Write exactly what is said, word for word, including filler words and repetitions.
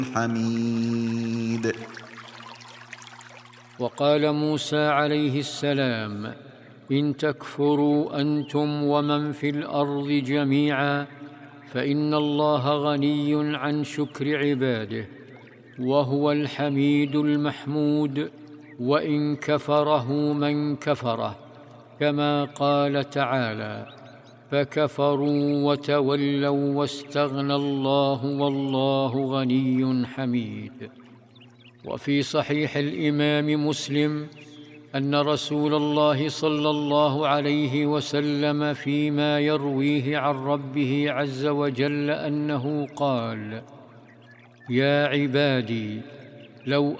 حميد. وقال موسى عليه السلام: إن تكفروا أنتم ومن في الأرض جميعا فإن الله غني عن شكر عباده، وهو الحميد المحمود، وإن كفره من كفره، كما قال تعالى: فكفروا وتولوا واستغنى الله والله غني حميد. وفي صحيح الإمام مسلم أن رسول الله صلى الله عليه وسلم فيما يرويه عن ربه عز وجل أنه قال: يا عبادي، لو